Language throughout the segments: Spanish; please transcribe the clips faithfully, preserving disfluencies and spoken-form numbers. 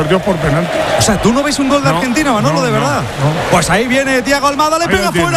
partidos por penalti. O sea, ¿tú no ves un gol de no, Argentina, Manolo, no, de verdad? No, no. Pues ahí viene Thiago Almada, le Ahí pega fuera.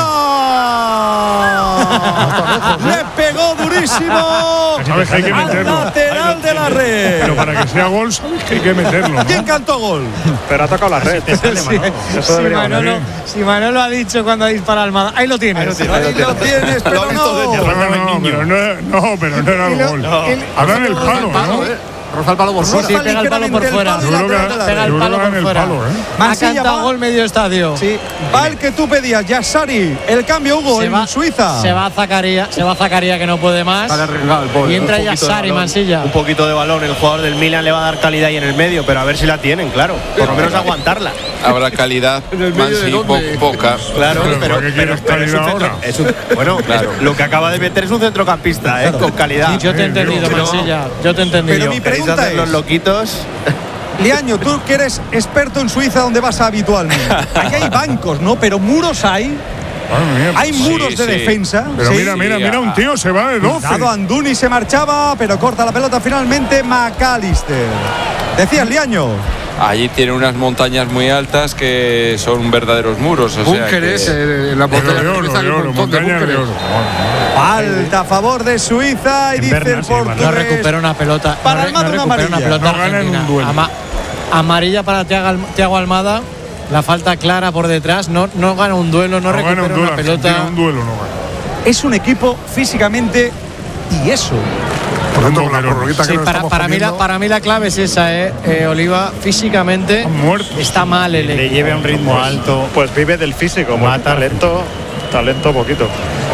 Le pegó durísimo. Sabes que hay que meterlo. Al lateral de la red. Pero para que sea gol, sabes que hay que meterlo, ¿no? ¿Quién cantó gol? Pero ha tocado la red. Sí, si, Manolo, si Manolo ha dicho cuando ha disparado Almada, ahí lo tienes. Ahí lo tienes, pero no. No, no, pero no, no, pero no era el gol. Ahora en el palo, ¿no? Roza el palo por Sí, sí, pega el palo por fuera. Yo creo que Pega el palo por en el fuera. palo, ¿eh? Ha Mansilla cantado va. gol medio estadio. Sí, va el que tú pedías, Yassari. El cambio, Hugo, Se en va, Suiza. Se va Zakaria, se va Zakaria que no puede más. Está arriesgado el pobre. Y entra Un poquito de Yassari, balón, Mansilla. Un poquito de balón. El jugador del Milan le va a dar calidad ahí en el medio, pero a ver si la tienen, claro. Por lo menos aguantarla. Habrá calidad, Mansi, po- poca. Claro, Pero, pero, ¿para qué pero, quieres pero es un calidad centro- ahora? es un- bueno, Claro. es- lo que acaba de meter es un centrocampista, ¿eh? Con calidad. Sí, yo te he Eh, entendido, pero- Mansilla. Yo te he entendido. Pero mi ¿Queréis pregunta hacer los es- loquitos? Liaño, tú que eres experto en Suiza, donde vas habitualmente. Aquí hay bancos, ¿no? Pero muros hay. Madre mía. Hay muros Sí, de sí. defensa. Pero Sí. mira, mira, mira, un tío se va de doce. Dado Anduni se marchaba, pero corta la pelota finalmente McAllister. Decías, Liaño. Allí tiene unas montañas muy altas que son verdaderos muros. O sea Búnkeres, que- eh, la Pero montaña de oro, Suiza, de hay un oro, montón de montaña de búnkeres. oro. Falta a favor de Suiza y En dice Berna, el sí, en Berna. portugués. No recupera una pelota. Para no, re- Almada no una recupera una amarilla. pelota No gana en un argentina. duelo. Ama- amarilla para Thiago, Alm- Thiago Almada. La falta clara por detrás. No, no gana un duelo, no, No gana recupera un duelo, una pelota. Argentina, un duelo no gana. Es un equipo físicamente tieso. Por cierto, con la Pero- prorroguita que Sí, nos para, estamos para, mí la, comiendo, para mí la clave es esa, eh, eh, Oliva. Físicamente Están muertos. está mal el Le equipo. lleve a un ritmo alto. Pues vive del físico. Más talento, talento poquito.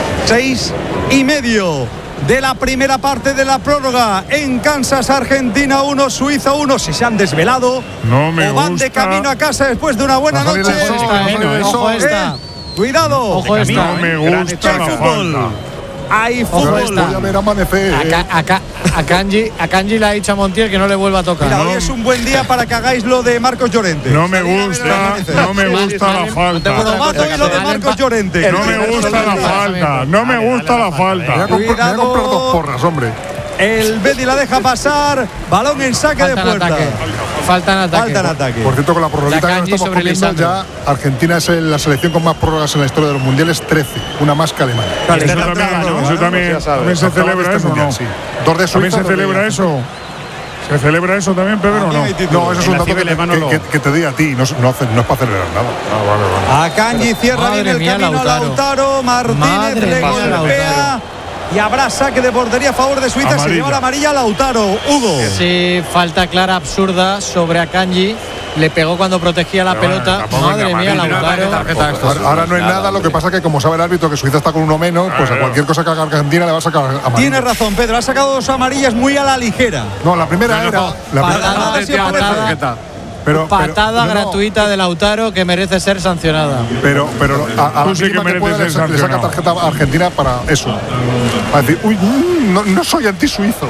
Seis y medio de la primera parte de la prórroga. En Kansas, Argentina uno, Suiza uno. Si se han desvelado No me o van de gusta. camino a casa después de una buena Va a salir noche. el sol, Esta, va a eh, salir el ojo sol. esta. Eh, Cuidado. Ojo esta. No me Gran gusta Hay la fútbol. falta. Hay Ojo fútbol. esta. voy a ver amanecer. A, eh. Ka- a Ka- a Kanji, a Kanji le ha dicho a Montiel que no le vuelva a tocar. Mira, No. hoy es un buen día para que hagáis lo de Marcos Llorente. No me Salir a ver el gusta, amanecer. no me gusta la falta. Probando hoy lo de Marcos Llorente. No me gusta la falta, no me gusta la Me voy a falta. comprar- me voy a comprar Cuidado. dos porras, hombre. El Betty la deja pasar. Balón en saque de Falta en puerta. ataque. Falta en ataque. Falta en ataque. Por cierto, con la prorroguita que nos Kanji estamos sobre comiendo, Lisandro. ya Argentina es el- la selección con más prórrogas en la historia de los mundiales, trece, una más que Alemania. Vale, Eso esta también, entrada, ¿no? eso también, Ya sabes. también se Acaba de celebra este eso, ¿no? mundial, sí. Dos de ¿También Suiza, se dos de- celebra eso? ¿Se celebra eso también, Pedro, o no? Aquí hay título. No, eso es En un la dato que, Cibe alemana que- no. que- que te di a ti, no, es- no, hace- no es para celebrar nada. Ah, vale, vale. A Kanji cierra Madre bien el mía, camino a Lautaro. Lautaro. Martínez Madre le mía, golpea. Lautaro. Y habrá saque de portería a favor de Suiza. Se Amarilla. lleva la amarilla a Lautaro. Hugo. Sí, falta clara absurda sobre Akanji. Le pegó cuando protegía la Pero bueno, pelota. tampoco es Madre de mía, amarilla. Lautaro. Ahora, ahora no es nada, lo que pasa que como sabe el árbitro que Suiza está con uno menos, pues a Claro. cualquier cosa que haga Argentina le va a sacar amarilla. Tiene razón, Pedro. Ha sacado dos amarillas muy a la ligera. No, la primera No, no, era. no. La Patada, primera sí aparece. patada, pero, pero- patada pero no, gratuita de Lautaro que merece ser sancionada. Pero, pero a, a la Tú sí que mínima que mereces pueda le, ser sa- le saca sancionado. tarjeta a Argentina para eso. Para decir, uy, mm, no, no soy anti-suizo.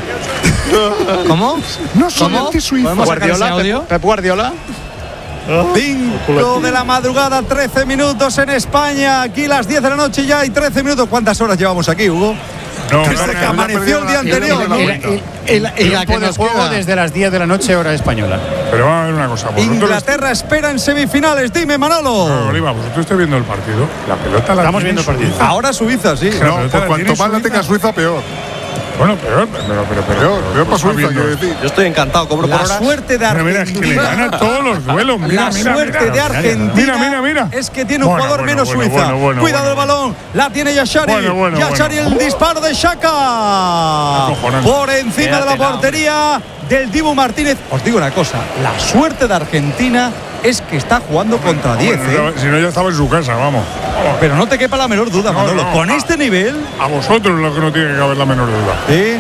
¿Cómo? No soy ¿Cómo? anti-suizo. ¿Podemos sacar ese Guardiola, audio? Pep, Pep Guardiola. cinco de la madrugada, trece minutos en España. Aquí las diez de la noche ya hay trece minutos. ¿Cuántas horas llevamos aquí, Hugo? No, Desde no, que no, amaneció el día anterior, ¿no? Y la- y- y la- y la que nos queda. desde las diez de la noche, hora española. Pero vamos a ver una cosa. Vosotros, Inglaterra espera en semifinales. Dime, No, Manolo. Oliva, vosotros estáis viendo el partido. La pelota la Estamos tiene viendo el partido. Suiza. Ahora Suiza, sí. La No, pelota pues la cuanto tiene más la Suiza. tenga Suiza, peor. Bueno, peor, pero, pero, pero, pero, Peor, peor para está Suiza, viendo quiero esto. decir. Yo estoy encantado, cobro por La horas. suerte de Mira, mira, es que le Argentina. gana todos los duelos. Mira, La mira, suerte mira. de Argentina Mira, mira, mira. es que tiene un Bueno, jugador bueno, menos bueno, Suiza. bueno, bueno, Cuidado bueno. el balón, la tiene Yassari. Bueno, bueno, Yassari, bueno. el disparo de Xhaka. Acojonante. Por encima de la Quédatela, portería del Dibu Martínez. Os digo una cosa, la suerte de Argentina es que está jugando contra diez, Bueno, ¿eh? Si no, ya estaba en su casa, vamos. Pero no te quepa la menor duda, No, Manolo. no. Con este nivel, A vosotros lo que no tiene que caber la menor duda. ¿sí?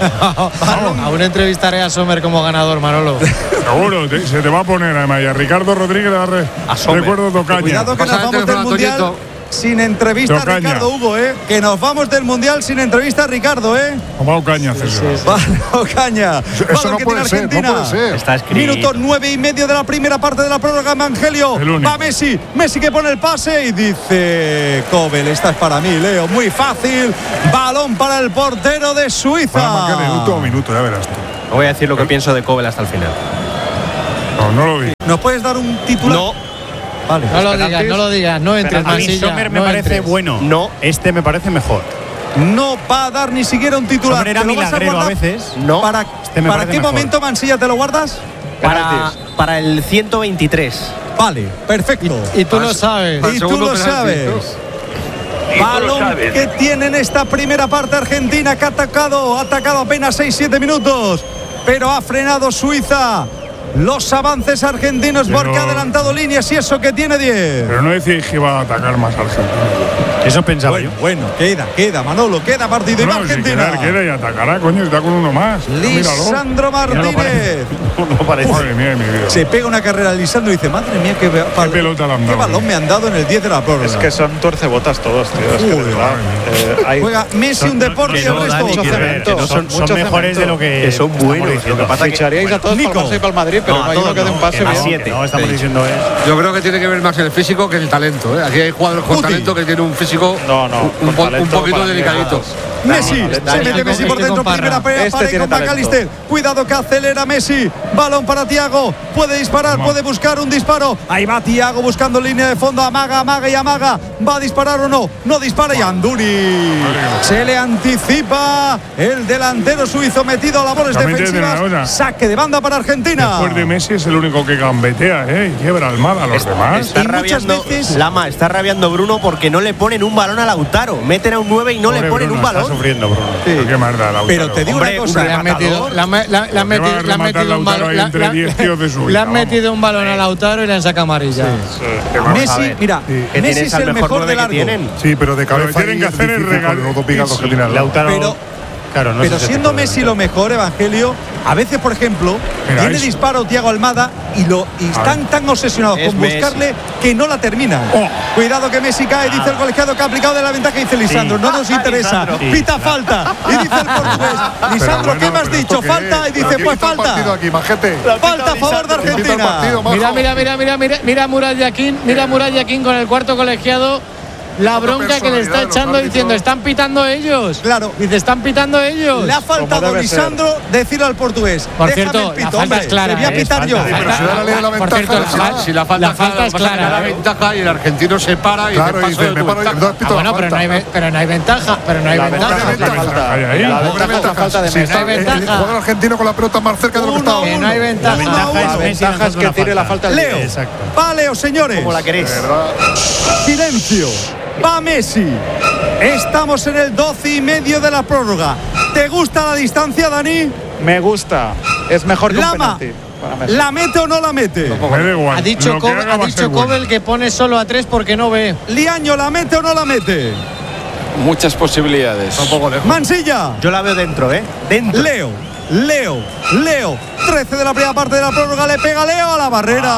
Aún entrevistaré a Sommer como ganador, Manolo. Seguro, te- se te va a poner además. Y a Ricardo Rodríguez le da re- Sommer. recuerdo tocaña. Cuidado que nos Pasa el vamos del teléfono a Mundial Toñito. sin entrevista a Tocaña. Ricardo, Hugo, ¿eh? Que nos vamos del Mundial sin entrevista a Ricardo, ¿eh? Vamos caña, César. Vale, caña. Eso Balón no que puede tiene ser, no Argentina. puede ser. Está escrito. Minuto nueve y medio de la primera parte de la prórroga, Evangelio. El único. Va Messi, Messi que pone el pase y dice: Kobel, esta es para mí, Leo. Muy fácil. Balón para el portero de Suiza. Para marcar en el último minuto, ya verás tú. No voy a decir lo que pienso de Kobel hasta el final. No, no lo vi. ¿Nos puedes dar un titular? No. Vale. No lo digas, no lo digas, no entres, A mí Mansilla, Sommer me no parece entres. bueno. No. Este me parece mejor. No va a dar ni siquiera un titular. Sommer era ¿Te lo vas a milagrero a guardar? veces. No. ¿Para, Este me ¿para parece qué mejor. momento, Mansilla, te lo guardas? Para, para el ciento veintitrés. Vale, perfecto. Y tú lo sabes. Y tú lo sabes. Balón que tiene en esta primera parte Argentina, que ha atacado, ha atacado apenas seis siete minutos, pero ha frenado Suiza los avances argentinos Pero- porque ha adelantado líneas y eso que tiene diez. Pero no decís que iba a atacar más Argentina. Eso pensaba Bueno, yo. bueno, queda, queda, Manolo, queda partido y va No, si Argentina. quedar, queda y atacará, coño, está con uno más. Míralo. Lisandro Martínez. No parece. Madre mía de mi vida. Se pega una carrera Lisandro y dice, madre mía, qué, balón- pelota le han qué dado, balón ¿no? me han dado en el diez de la prórroga. Es que son tuercebotas todos, tío. Es que, de Joder, verdad, eh, hay- Juega Messi un deporte y que el no, resto. Dani, que A ver, cemento, que son, son mucho mejores cemento. de lo que, Que son estamos buenos. diciendo. Lo que pasa es que- Ficharíais a todos Nico. para el Barça y para el Madrid, pero No, no, a hay uno todos que dé un no, pase. que a bien. siete. No, estamos Sí. diciendo es. Yo creo que tiene que ver más el físico que el talento. ¿eh? Aquí hay jugadores con Guti. talento que tienen un físico No, no, un, con po- talento un poquito para mí delicadito. Messi, Dani, se Dani, mete Dani, Messi con- por dentro, con Parra. primera pelea Este para tiene con talento. McAllister. Cuidado que acelera Messi. Balón para Thiago. Puede disparar, Vamos. puede buscar un disparo. Ahí va Thiago buscando línea de fondo. Amaga, amaga y amaga. ¿Va a disparar o no? No dispara y Anduri. Se le anticipa el delantero suizo metido a labores También te digo una defensivas. cosa. Saque de banda para Argentina. Después de Messi es el único que gambetea, ¿eh? Y quiebra el mal a los demás. Está Y muchas rabiando, veces- Lama, está rabiando Bruno porque no le ponen un balón a Lautaro. Meten a un nueve y no Pobre le ponen Bruno, un Está balón. sufriendo, Bruno. Pero qué más da, Lautaro. Pero te digo Hombre, una cosa. Le han metido, le han, le han- le han ¿Por qué va a metido, le han rematar metido un Lautaro balón. ahí le- entre le- diez tíos de Suiza? Le han Vamos. metido un balón a Lautaro y le han sacado amarilla. Que vamos a Messi, ver. mira, Que Messi tienes es al el mejor mejor nueve de que largo. tienen. Sí, pero de cabeza tienen ahí que es hacer el difícil regalo. con los dos picados Sí, que tiene al lado. Lautaro. Pero Claro, no Pero es ese siendo tipo de Messi delantero. lo mejor, Evangelio, a veces, por ejemplo, Mira, tiene es- disparo Thiago Almada y, lo, y están tan obsesionados Es con Messi. buscarle que no la terminan. Oh. Cuidado que Messi cae, dice el colegiado que ha aplicado de la ventaja, dice Lisandro, no nos interesa, Lisandro. pita falta. Y dice el portugués, Lisandro, bueno, ¿qué me has pero dicho? ¿Esto qué Falta. es? Y dice, ¿Quién pues quita el partido falta. aquí, majete? Falta a favor de ¿Quién quita el Argentina. partido, majo? Mira, mira, mira, mira, mira, mira Murat Yakin, mira Murat Yakin con el cuarto colegiado. La Otra bronca que le está personalidad de los echando árbitros. diciendo, están pitando ellos. Claro. Dice, están pitando ellos. Le ha faltado debe Lisandro decirle al portugués. Por Déjame cierto, el pito, la falta hombre, es clara, te voy a ¿eh? pitar Es yo. falta. pero si da la ley de la Por ventaja, cierto, si la, la- Si la falta, la falta es pasa que da la clara. ¿eh? ventaja y el argentino se para y Claro, te y paso dice, de me tu paro, ventaja. entonces pito Ah, la bueno, pero no, hay, falta. ve- pero no hay ventaja. Pero no hay La ventaja. ventaja es la ventaja. falta. Ahí, ahí. La Hombre, ventaja es la ventaja. falta de Si Messi. está No hay el ventaja. jugador argentino con la pelota más cerca de lo que Uno, está Que uno. no hay ventaja. La ventaja uno. es La Messi ventaja es dando que una tire la falta. falta al Leo. diez. Exacto. Va, Leo, señores. Como la querés. Silencio. Va Messi. Estamos en el doce y medio de la prórroga. ¿Te gusta la distancia, Dani? Me gusta. Es mejor que un Lama. penalti. para Messi. ¿La mete o no la mete? Me da igual. Ha dicho, Lo que Kobe- haga ha va a dicho ser bueno. Kobel que pone solo a tres porque no ve. ¿Liaño la mete o no la mete? Muchas posibilidades. Un poco lejos. Mansilla. Yo la veo dentro, ¿eh? Dentro. Leo. Leo. Leo. trece de la primera parte de la prórroga. Le pega Leo a la barrera.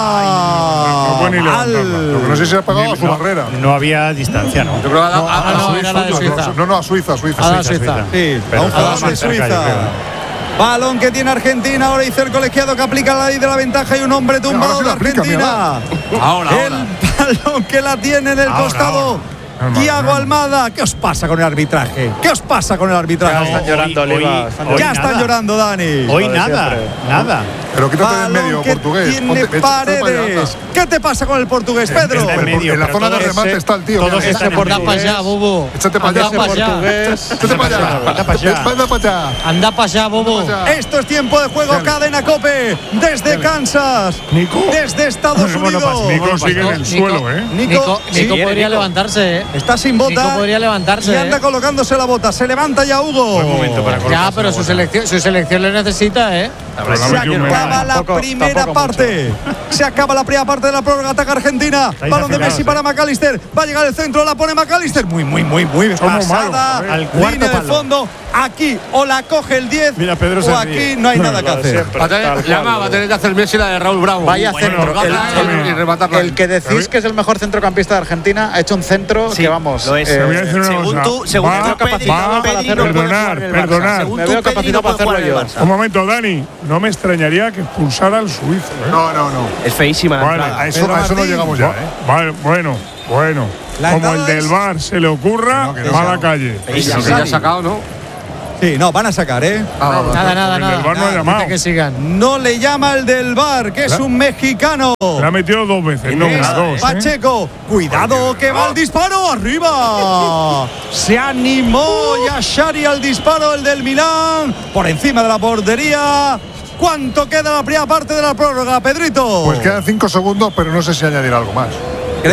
no puede ni levantarla. Lo que no sé si se ha pegado a su No, barrera. no había distancia, ¿no? Yo creo que ha dado- Ah, ha- no, ha- era la de Suiza. No, no, a Suiza, a Suiza. A la Suiza. Suiza. Sí, Pero a un estaba jugador de más cerca, yo Suiza. creo. Balón que tiene Argentina. Ahora dice el colegiado que aplica la ley de la ventaja y un hombre tumbado Ahora sí de la aplica, Argentina. Ahora, el ahora. balón que la tiene en el Ahora, costado. ahora. Thiago Almada. ¿Qué os pasa con el arbitraje? ¿Qué os pasa con el Ya arbitraje? están llorando, hoy- Oliva. hoy- Están hoy Ya llorando. están nada. llorando, Dani. Hoy Lo de nada, siempre. nada. Pero quítate del Balón medio, que portugués. tiene Ponte- vete- vete para allá, Paredes. anda. ¿Qué te pasa con el portugués, Pedro? Está en medio, En la pero zona de todo remate ese- está el tío. todos mira, están échate en Anda para allá, bobo. Échate para Anda allá, para allá. Portugués. Échate para allá. Anda para allá. Anda para allá. Anda para allá, bobo. Anda para allá. Esto es tiempo de juego, Dale. cadena Cope, desde Kansas, Nico. desde Estados Bueno, Unidos. pues Nico sigue en el Nico, suelo, ¿eh? Nico, Nico, sí, Nico podría Nico. levantarse, ¿eh? está sin bota. Nico podría levantarse, y anda ¿eh? colocándose la bota. Se levanta ya Hugo. Buen momento para Ya, colocarse pero la su bola. selección, su selección le necesita, ¿eh? Pero la Se metió un acaba menos. la Tampoco- primera tampoco parte. Se acaba la primera parte de la prórroga. Ataca Argentina. Estáis Balón de afilados, Messi ¿eh? para McAllister. Va a llegar el centro. La pone McAllister. Muy, muy, muy, muy Somos pasada. malos, joder. Al cuarto Línea de palo. fondo. Aquí o la coge el diez Mira, Pedro o se aquí ríe. no hay nada que Lo de hacer. siempre, Va a tener- tal cual, Llama, va a tener que hacer Messi la de Raúl Bravo. Vaya Bueno, centro. colgarla El- y rematarla. El que decís que es el mejor centrocampista de Argentina ha hecho un centro Sí, que vamos. lo es. eh, Te voy a decir una Según cosa. tú, según Va- tú, Pedri, capacitado no, para Pedri hacerlo. no puede Perdonar, jugar en el Barça. perdonar. Según Me tú, veo Pedri capacitado no puede para jugar en el hacerlo Barça. Un momento, Dani. No me extrañaría que expulsara al suizo, ¿eh? No, no, no. Es feísima la Vale, entrada. A eso, Pedro a eso no Martín. llegamos ya, ¿eh? Vale, bueno, bueno. La Como el entrada del es- Bar se le ocurra, Que no, que no, va a que la no. calle. Que ya ha sacado, ¿no? Sí, no, van a sacar, ¿eh? Ah, nada, nada, El nada. del VAR no ha nada, llamado. dice que sigan. No le llama el del V A R, que es La- un mexicano. Le ha metido dos veces, no Es una, dos. ¿eh? Pacheco, cuidado que va el disparo arriba. Se animó Yashari al disparo, el del Milán, por encima de la portería. ¿Cuánto queda la primera parte de la prórroga, Pedrito? Pues quedan cinco segundos, pero no sé si añadir algo más.